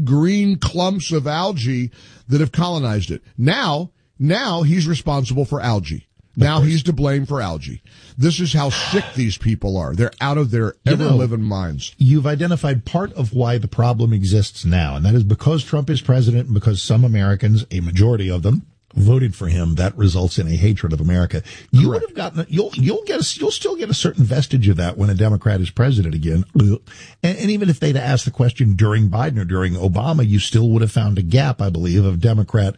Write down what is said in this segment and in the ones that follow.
green clumps of algae that have colonized it. Now he's responsible for algae. Now he's to blame for algae. This is how sick these people are. They're out of their ever-living minds. You've identified part of why the problem exists now, and that is because Trump is president and because some Americans, a majority of them, voted for him. That results in a hatred of America. You would have gotten, you'll still get a certain vestige of that when a Democrat is president again. And even if they'd asked the question during Biden or during Obama, you still would have found a gap, I believe, of Democrat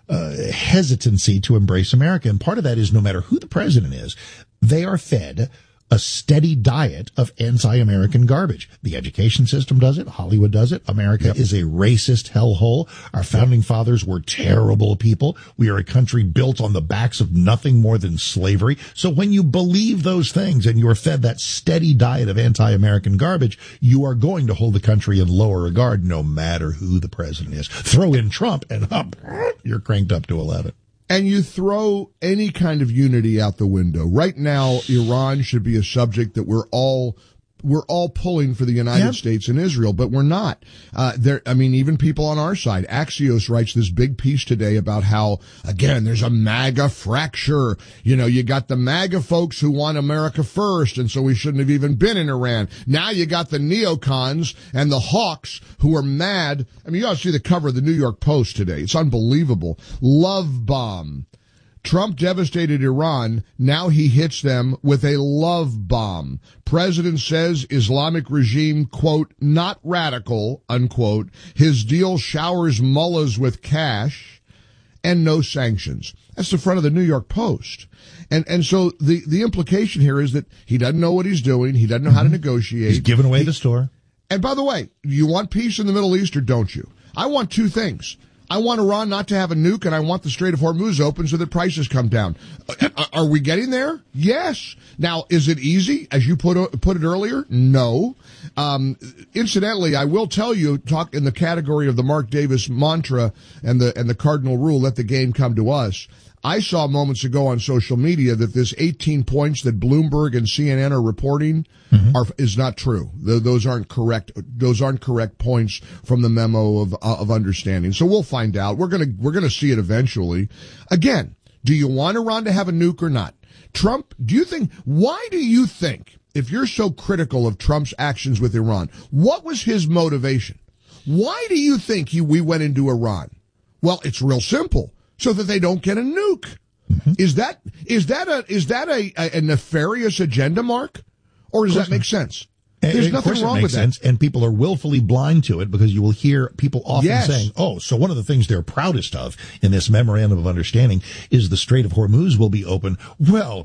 hesitancy to embrace America. And part of that is no matter who the president is, they are fed a steady diet of anti-American garbage. The education system does it. Hollywood does it. America is a racist hellhole. Our founding fathers were terrible people. We are a country built on the backs of nothing more than slavery. So when you believe those things and you are fed that steady diet of anti-American garbage, you are going to hold the country in lower regard no matter who the president is. Throw in Trump and up, you're cranked up to 11. And you throw any kind of unity out the window. Right now, Iran should be a subject that we're all pulling for the United States and Israel, but we're not. Even people on our side. Axios writes this big piece today about how, again, there's a MAGA fracture. You got the MAGA folks who want America first, and so we shouldn't have even been in Iran. Now you got the neocons and the hawks who are mad. You ought to see the cover of the New York Post today. It's unbelievable. Love bomb. Trump devastated Iran. Now he hits them with a love bomb. President says Islamic regime, quote, not radical, unquote. His deal showers mullahs with cash and no sanctions. That's the front of the New York Post. And so the implication here is that he doesn't know what he's doing. He doesn't know how to negotiate. He's giving away the store. And by the way, you want peace in the Middle East or don't you? I want two things. I want Iran not to have a nuke, and I want the Strait of Hormuz open so that prices come down. Are we getting there? Yes. Now, is it easy, as you put it earlier? No. Incidentally, I will tell you, talk in the category of the Mark Davis mantra and the cardinal rule, let the game come to us. I saw moments ago on social media that this 18 points that Bloomberg and CNN are reporting is not true. Those aren't correct. Those aren't correct points from the memo of understanding. So we'll find out. We're gonna see it eventually. Again, do you want Iran to have a nuke or not? Trump, why do you think, if you're so critical of Trump's actions with Iran, what was his motivation? Why do you think we went into Iran? Well, it's real simple. So that they don't get a nuke. Is that a nefarious agenda, Mark? Or does that make sense? There's nothing wrong with that. And people are willfully blind to it because you will hear people often saying, so one of the things they're proudest of in this memorandum of understanding is the Strait of Hormuz will be open. Well,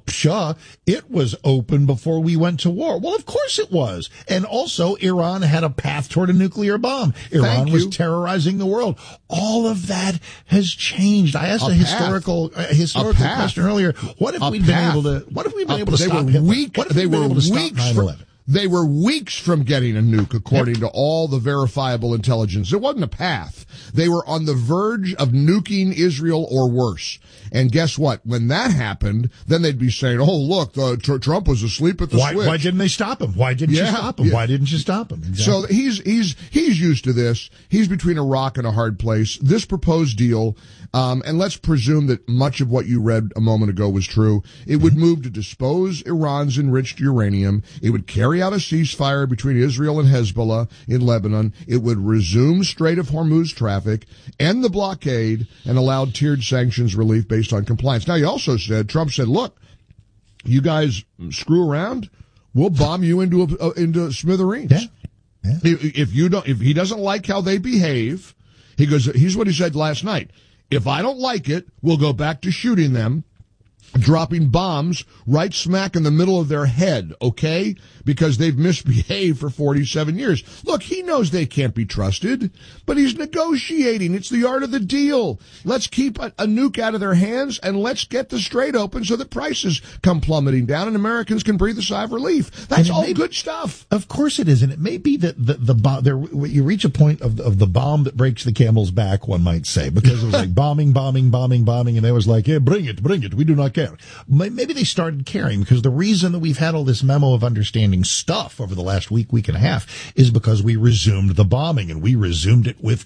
it was open before we went to war. Well, of course it was. And also Iran had a path toward a nuclear bomb. Iran was terrorizing the world. All of that has changed. I asked a historical question earlier. What if we'd been able to stop Hitler? They were weeks from 9/11. They were weeks from getting a nuke, according to all the verifiable intelligence. It wasn't a path. They were on the verge of nuking Israel or worse. And guess what? When that happened, then they'd be saying, oh, look, Trump was asleep at the switch. Why didn't they stop him? Why didn't you stop him? Why didn't you stop him? Exactly. So he's used to this. He's between a rock and a hard place. This proposed deal, and let's presume that much of what you read a moment ago was true. It would move to dispose Iran's enriched uranium. It would carry out a ceasefire between Israel and Hezbollah in Lebanon. It would resume Strait of Hormuz traffic, end the blockade, and allow tiered sanctions relief based on compliance. Now, Trump said, look, you guys screw around, we'll bomb you into smithereens. Yeah. If he doesn't like how they behave, he goes, here's what he said last night. If I don't like it, we'll go back to shooting them, dropping bombs right smack in the middle of their head, okay? Because they've misbehaved for 47 years. Look, he knows they can't be trusted, but he's negotiating. It's the art of the deal. Let's keep a nuke out of their hands, and let's get the strait open so that prices come plummeting down and Americans can breathe a sigh of relief. That's all good stuff. Of course it is, and it may be that the bomb, you reach a point of the bomb that breaks the camel's back, one might say, because it was like bombing, and they was like, yeah, bring it, we do not care. Maybe they started caring because the reason that we've had all this memo of understanding stuff over the last week and a half is because we resumed the bombing, and we resumed it with